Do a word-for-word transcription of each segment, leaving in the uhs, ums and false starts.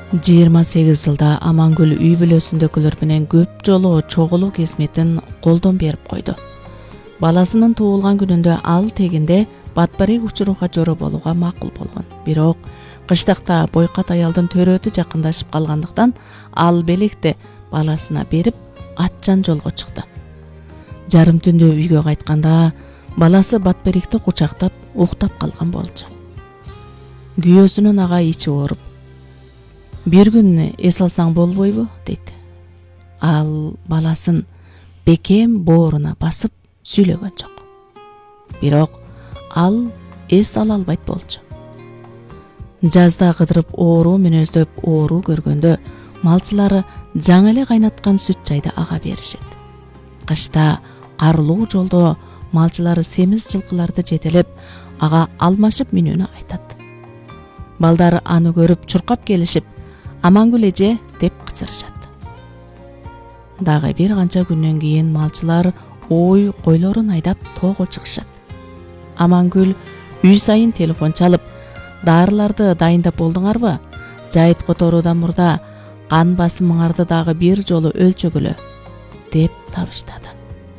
жыйырма сегиз жылда Амангүл үй бүлөсүндөгүлөр менен көп жолу чогулуу кезметин колдон берип койду. Баласынын туулган күнүндө ал тегинде батбарек учурууга жоро болууга макул болгон. Бирок кыштакта бойкат аялдын төрөтү жакындашып калгандыктан ал белекти баласына берип атчан жолго чыкты. Жарым түндө үйгө кайтканда баласы батберекти кучактап уктап калган болчу. Күйөөсүнүн ага ичи ооруп, бир күн эс алсаң болбойбу дейт. Ал баласын бекем бооруна басып сүйлөгөн жок. Бирок ал эс ала албайт болчу. Жазда кыдырып оору мүнөздөп оору көргөндө малчылары жаңы эле кайнаткан сүт чайды ага беришет. Кышта карлуу жолдо малчылары семиз жылкыларды жетелеп ага алмашып мүнүүнү айтат. Балдар аны көрүп чуркап келишип, Амангүл эже деп кычырышат. Дагы бир канча күндөн кийин малчылар ой койлорун айдап тоого чыгышат. Амангүл үй сайын телефон чалып, дарыларды дайындап болдуңарбы? Жайыт которуудан мурда кан басымыңарды дагы бир жолу өлчөгүлө деп табыштады.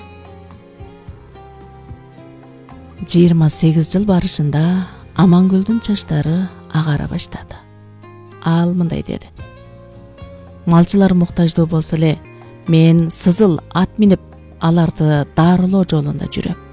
жыйырма сегиз жыл барышында Амангүлдүн чачтары агара баштады. Ал мындай деди: малчылар муктаждуу болсо эле, мен сызыл ат минип аларды дарылоо жолунда жүрөм.